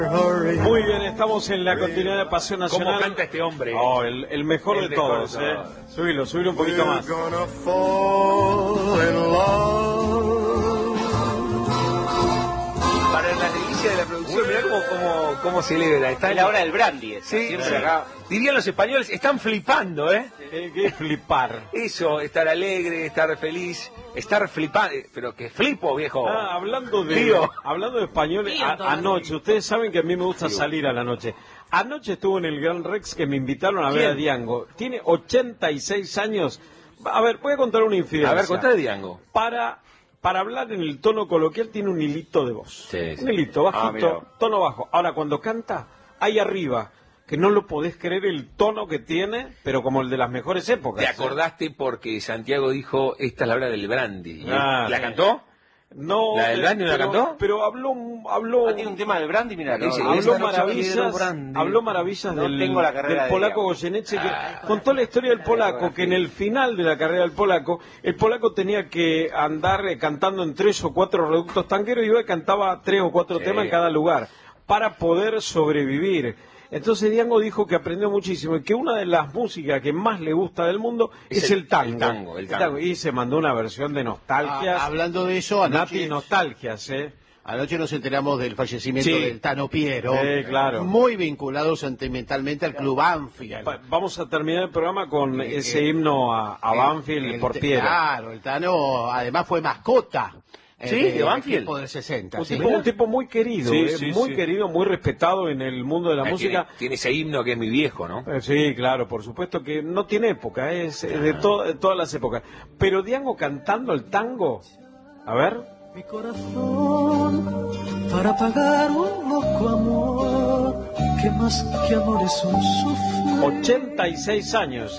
Muy bien, estamos en la continuidad de Pasión Nacional. ¿Cómo canta este hombre? Oh, el mejor de todos, Subilo un poquito más. Para la delicia de la producción, mirá cómo celebra. Está en la hora del brandy. Sí, siempre acá. Dirían los españoles, están flipando, ¿eh? ¿Qué es flipar? Eso, estar alegre, estar feliz, estar flipando. Pero que flipo, viejo. Hablando de español, anoche, ustedes saben que a mí me gusta salir a la noche. Anoche estuve en el Gran Rex que me invitaron a ver a Diango. Tiene 86 años. A ver, voy a contar una infidencia. A ver, contá de Diango. Para hablar en el tono coloquial tiene un hilito de voz. Sí. Un hilito, bajito, tono bajo. Ahora, cuando canta, ahí arriba, que no lo podés creer el tono que tiene, pero como el de las mejores épocas. ¿Te acordaste porque Santiago dijo, esta es la hora del brandy? ¿La sí. cantó? No, ¿La del brandy no la cantó? Pero habló tiene un tema del brandy, mira, habló maravillas del polaco Goyeneche, que contó la historia del polaco, que en el final de la carrera del polaco, el polaco tenía que andar cantando en 3 o 4 reductos tanqueros y hoy cantaba 3 o 4 temas en cada lugar, para poder sobrevivir. Entonces Diango dijo que aprendió muchísimo y que una de las músicas que más le gusta del mundo es el tango. El tango. Y se mandó una versión de Nostalgias. Hablando de eso, Nati Nostalgias, Anoche nos enteramos del fallecimiento del Tano Piero, claro. Muy vinculado sentimentalmente al club Banfield. Vamos a terminar el programa con ese himno a Banfield por Piero. Claro, el Tano además fue mascota. De Banfield. Del 60. Un tipo muy querido, querido, muy respetado en el mundo de la música. Tiene ese himno que es mi viejo, ¿no? Sí, claro, por supuesto que no tiene época, es de todas las épocas. Pero Diango cantando el tango, a ver. Mi corazón, para pagar un loco amor, que más que amor es un sufrir. 86 años,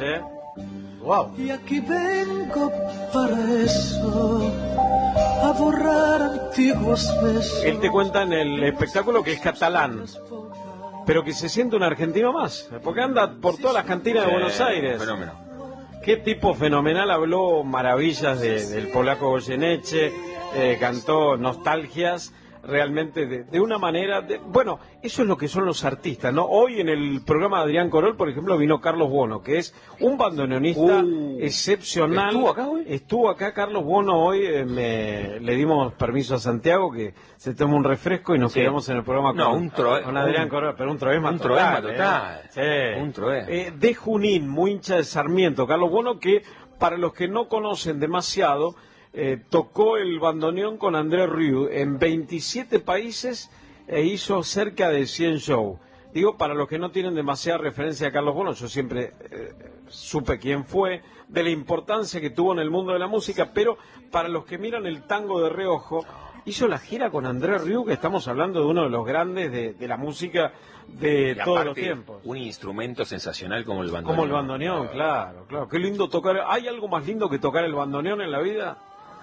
Wow. Y aquí vengo para eso, a borrar antiguos besos. Él te cuenta en el espectáculo que es catalán, pero que se siente un argentino más, porque anda por todas las cantinas de Buenos Aires. Fenómeno. Qué tipo fenomenal, habló maravillas del polaco Goyeneche, cantó Nostalgias, realmente de una manera... Bueno, eso es lo que son los artistas, ¿no? Hoy en el programa de Adrián Corol, por ejemplo, vino Carlos Bono, que es un bandoneonista excepcional. ¿Estuvo acá hoy? Estuvo acá Carlos Bono hoy, le dimos permiso a Santiago que se tome un refresco y nos quedamos en el programa con Adrián Corol, pero un troesma total. Un troesma. De Junín, muy hincha de Sarmiento, Carlos Bono, que para los que no conocen demasiado... tocó el bandoneón con André Rieu en 27 países e hizo cerca de 100 shows. Digo, para los que no tienen demasiada referencia a Carlos Bono, yo siempre supe quién fue, de la importancia que tuvo en el mundo de la música, pero para los que miran el tango de reojo, hizo la gira con André Rieu, que estamos hablando de uno de los grandes de la música de todos los tiempos. Un instrumento sensacional como el bandoneón. Como el bandoneón, claro. Qué lindo tocar. ¿Hay algo más lindo que tocar el bandoneón en la vida?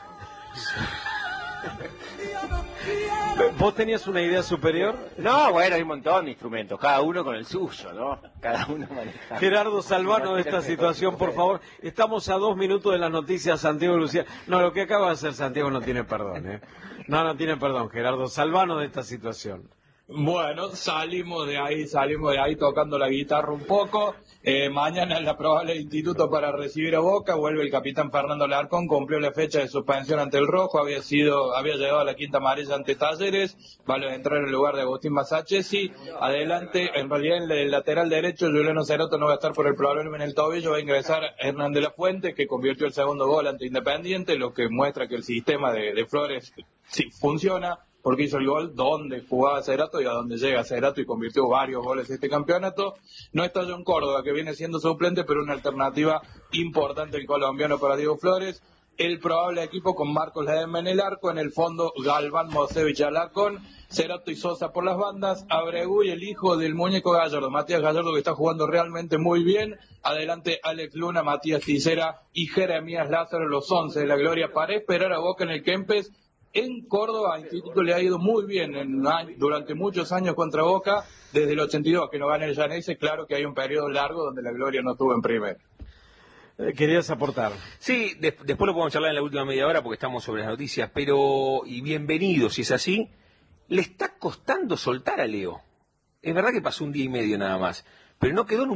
¿Vos tenías una idea superior? No, bueno, hay un montón de instrumentos, cada uno con el suyo, ¿no? Cada uno maneja. Gerardo Salvano, de esta situación, por favor. Estamos a 2 minutos de las noticias, Santiago y Lucía. No, lo que acaba de hacer Santiago no tiene perdón, No tiene perdón, Gerardo Salvano, de esta situación. Bueno, salimos de ahí tocando la guitarra un poco. Mañana es la probable del instituto para recibir a Boca. Vuelve el capitán Fernando Larcón, cumplió la fecha de suspensión ante el Rojo, había llegado a la quinta amarilla ante Talleres, va a entrar en el lugar de Agustín Masachesi. Adelante, en realidad en el lateral derecho, Juliano Ceroto no va a estar por el problema en el tobillo, va a ingresar Hernán de la Fuente, que convirtió el segundo gol ante Independiente, lo que muestra que el sistema de Flores sí funciona, porque hizo el gol donde jugaba Cerato y a donde llega Cerato y convirtió varios goles este campeonato. No está John Córdoba, que viene siendo suplente, pero una alternativa importante el colombiano para Diego Flores. El probable equipo con Marcos Ledesma en el arco, en el fondo Galván, Mosevich, Alarcón, Cerato y Sosa por las bandas, Abregu y el hijo del muñeco Gallardo, Matías Gallardo, que está jugando realmente muy bien. Adelante Alex Luna, Matías Ticera y Jeremías Lázaro, los 11 de la gloria, para esperar a Boca en el Kempes. En Córdoba, al Instituto le ha ido muy bien durante muchos años contra Boca, desde el 82 que no gana el Llanese. Claro que hay un periodo largo donde la gloria no estuvo en primera. ¿Querías aportar? Sí, después lo podemos charlar en la última media hora porque estamos sobre las noticias, y bienvenido, si es así. Le está costando soltar a Leo. es verdad que pasó un día y medio nada más, pero no quedó en